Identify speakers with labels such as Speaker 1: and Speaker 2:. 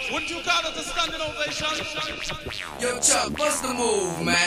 Speaker 1: Wouldn't you call it a standing ovation?
Speaker 2: Yo, Chuck, what's the move, man?